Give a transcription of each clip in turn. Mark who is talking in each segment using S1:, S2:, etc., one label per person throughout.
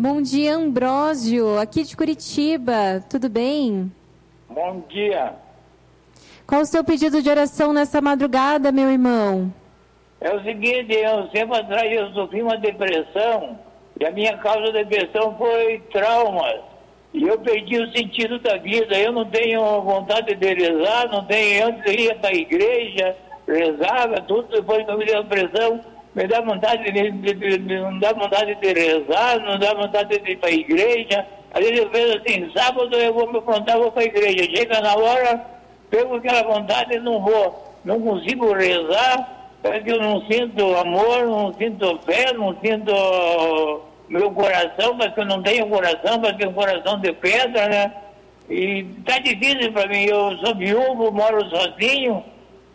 S1: Bom dia, Ambrósio, aqui de Curitiba, tudo bem?
S2: Bom dia.
S1: Qual o seu pedido de oração nessa madrugada, meu irmão?
S2: É o seguinte, eu sempre atrás eu sofri uma depressão, e a minha causa da depressão foi traumas. E eu perdi o sentido da vida, eu não tenho vontade de rezar, não tenho, antes eu ia para a igreja, rezava, tudo, depois que eu me deu a depressão, me dá vontade não dá vontade de rezar, não dá vontade de ir para a igreja. Às vezes eu vejo assim, sábado eu vou me aprontar, vou para a igreja. Chega na hora, pego aquela vontade e não vou. Não consigo rezar, porque eu não sinto amor, não sinto fé, não sinto meu coração, porque eu não tenho coração, porque é um coração de pedra, né? E tá difícil para mim, eu sou viúvo, moro sozinho.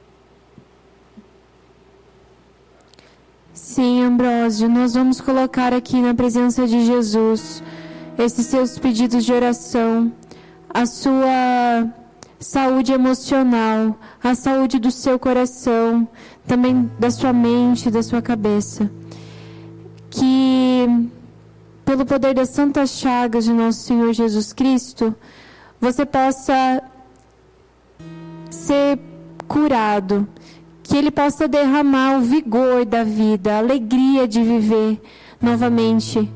S1: Sim, Ambrósio, nós vamos colocar aqui na presença de Jesus esses seus pedidos de oração, a sua saúde emocional, a saúde do seu coração, também da sua mente, da sua cabeça. Que, pelo poder das santas chagas de nosso Senhor Jesus Cristo, você possa ser curado, que Ele possa derramar o vigor da vida, a alegria de viver novamente.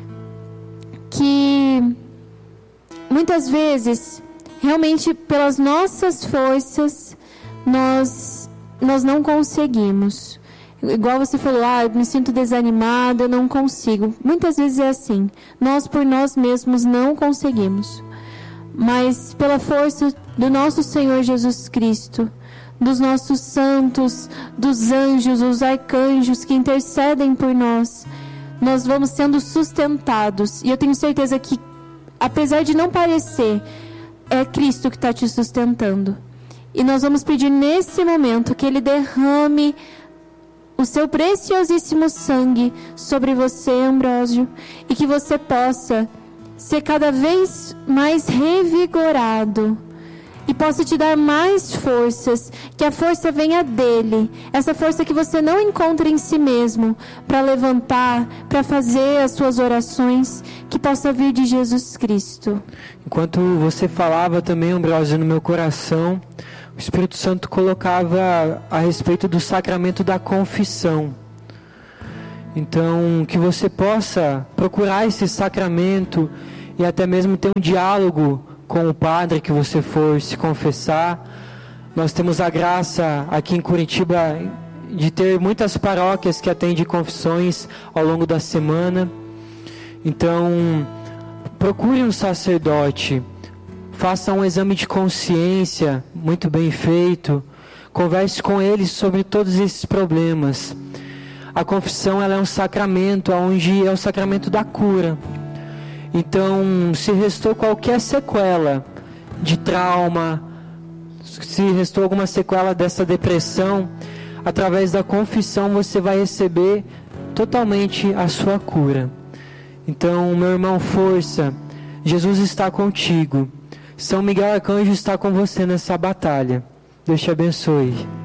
S1: Que muitas vezes, realmente pelas nossas forças, nós não conseguimos. Igual você falou, eu me sinto desanimado, eu não consigo. Muitas vezes é assim, nós por nós mesmos não conseguimos. Mas pela força do nosso Senhor Jesus Cristo, dos nossos santos, dos anjos, os arcanjos que intercedem por nós, nós vamos sendo sustentados. E eu tenho certeza que, apesar de não parecer, é Cristo que está te sustentando. E nós vamos pedir nesse momento que Ele derrame o seu preciosíssimo sangue sobre você, Ambrósio, e que você possa ser cada vez mais revigorado e possa te dar mais forças, que a força venha dele, essa força que você não encontra em si mesmo, para levantar, para fazer as suas orações, que possa vir de Jesus Cristo.
S3: Enquanto você falava também, Ambrósio, no meu coração, o Espírito Santo colocava a respeito do sacramento da confissão. Então, que você possa procurar esse sacramento e até mesmo ter um diálogo com o padre que você for se confessar. Nós temos a graça aqui em Curitiba de ter muitas paróquias que atendem confissões ao longo da semana. Então, procure um sacerdote, faça um exame de consciência muito bem feito, converse com ele sobre todos esses problemas. A confissão, ela é um sacramento, onde é o sacramento da cura. Então, se restou qualquer sequela de trauma, se restou alguma sequela dessa depressão, através da confissão você vai receber totalmente a sua cura. Então, meu irmão, força, Jesus está contigo. São Miguel Arcanjo está com você nessa batalha. Deus te abençoe.